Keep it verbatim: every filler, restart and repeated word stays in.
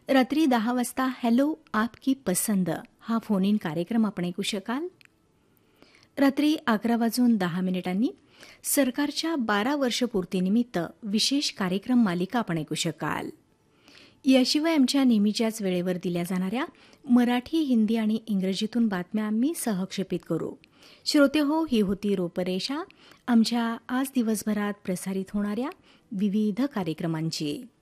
रात्री दहा वाजता हॅलो आपकी पसंद हा फोन इन कार्यक्रम आपण ऐकू शकाल. रात्री अकरा वाजून दहा मिनिटांनी सरकारच्या बारा वर्षपूर्तीनिमित्त विशेष कार्यक्रम मालिका आपण ऐकू शकाल. याशिवाय आमच्या नेहमीच्याच वेळेवर दिल्या जाणाऱ्या मराठी, हिंदी आणि इंग्रजीतून बातम्या आम्ही सहक्षेपित करू. श्रोते हो, ही होती रूपरेषा आमच्या आज दिवसभरात प्रसारित होणाऱ्या विविध कार्यक्रमांची.